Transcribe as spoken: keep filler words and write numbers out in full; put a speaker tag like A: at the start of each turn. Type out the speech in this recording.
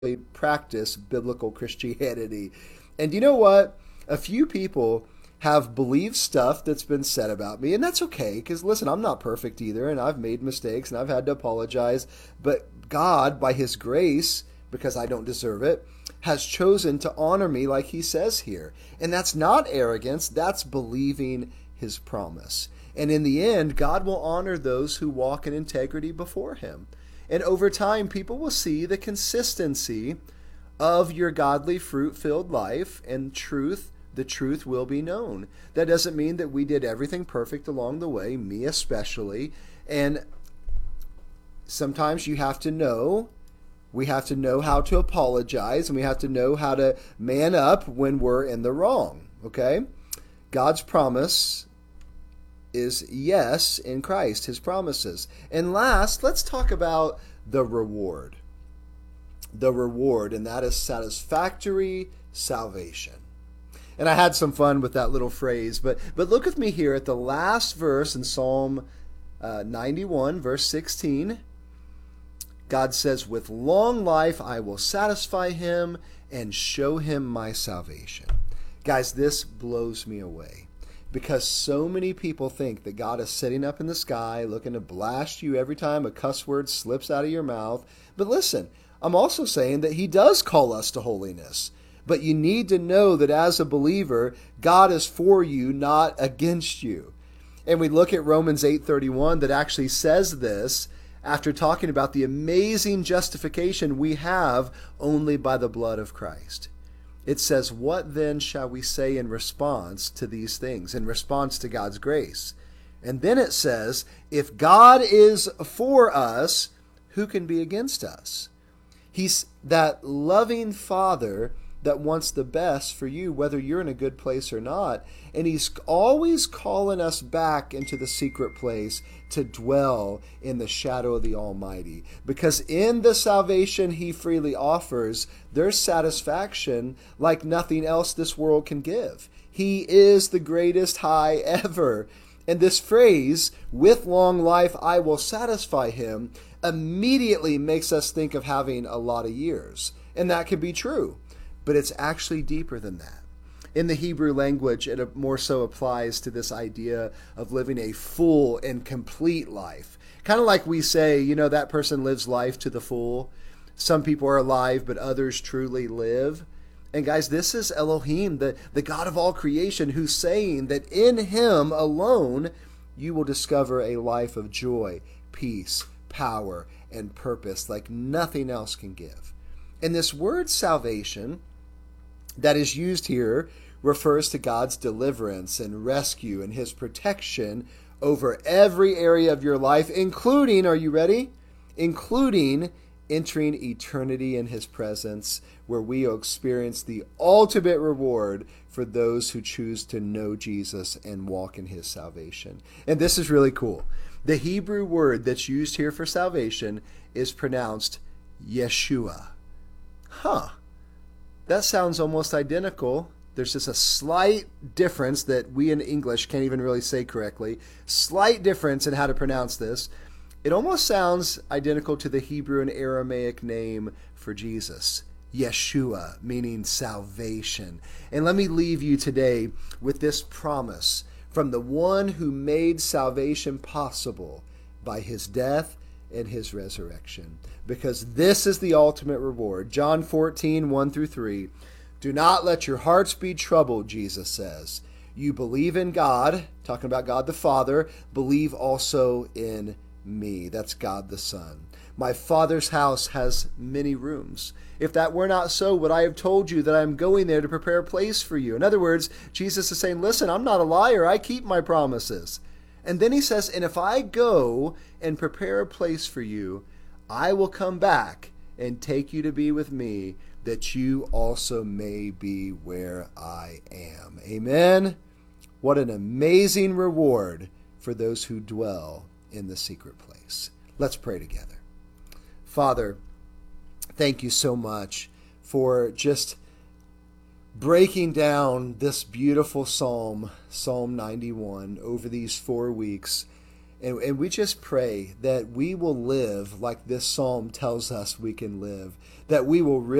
A: practice biblical Christianity. And you know what? A few people have believed stuff that's been said about me, and that's okay, because listen, I'm not perfect either, and I've made mistakes, and I've had to apologize, but God, by his grace, because I don't deserve it, has chosen to honor me like he says here. And that's not arrogance, that's believing his promise. And in the end, God will honor those who walk in integrity before him. And over time, people will see the consistency of your godly fruit-filled life, and truth, the truth will be known. That doesn't mean that we did everything perfect along the way, me especially. And sometimes you have to know, we have to know how to apologize, and we have to know how to man up when we're in the wrong, okay? God's promise is yes in Christ, his promises. And last, let's talk about the reward. The reward, and that is satisfactory salvation. And I had some fun with that little phrase, but but look with me here at the last verse in Psalm uh, ninety-one, verse sixteen. God says, with long life I will satisfy him and show him my salvation. Guys, this blows me away, because so many people think that God is sitting up in the sky looking to blast you every time a cuss word slips out of your mouth. But listen, I'm also saying that he does call us to holiness. But you need to know that as a believer, God is for you, not against you. And we look at Romans eight thirty-one that actually says this after talking about the amazing justification we have only by the blood of Christ. It says, what then shall we say in response to these things, in response to God's grace? And then it says, if God is for us, who can be against us? He's that loving Father that wants the best for you, whether you're in a good place or not. And he's always calling us back into the secret place to dwell in the shadow of the Almighty. Because in the salvation he freely offers, there's satisfaction like nothing else this world can give. He is the greatest high ever. And this phrase, with long life I will satisfy him, immediately makes us think of having a lot of years. And that can be true. But it's actually deeper than that. In the Hebrew language, it more so applies to this idea of living a full and complete life. Kind of like we say, you know, that person lives life to the full. Some people are alive, but others truly live. And guys, this is Elohim, the, the God of all creation, who's saying that in him alone, you will discover a life of joy, peace, power, and purpose like nothing else can give. And this word salvation that is used here refers to God's deliverance and rescue and his protection over every area of your life, including, are you ready? Including entering eternity in his presence, where we will experience the ultimate reward for those who choose to know Jesus and walk in his salvation. And this is really cool. The Hebrew word that's used here for salvation is pronounced Yeshua. Huh. That sounds almost identical. There's just a slight difference that we in English can't even really say correctly. Slight difference in how to pronounce this. It almost sounds identical to the Hebrew and Aramaic name for Jesus, Yeshua, meaning salvation. And let me leave you today with this promise from the one who made salvation possible by his death and his resurrection. Because this is the ultimate reward. John fourteen, one through three. Do not let your hearts be troubled, Jesus says. You believe in God, talking about God the Father, believe also in me. That's God the Son. My Father's house has many rooms. If that were not so, would I have told you that I'm going there to prepare a place for you? In other words, Jesus is saying, listen, I'm not a liar. I keep my promises. And then he says, and if I go and prepare a place for you, I will come back and take you to be with me, that you also may be where I am. Amen. What an amazing reward for those who dwell in the secret place. Let's pray together. Father, thank you so much for just breaking down this beautiful psalm, Psalm ninety-one, over these four weeks. And, and we just pray that we will live like this psalm tells us we can live, that we will really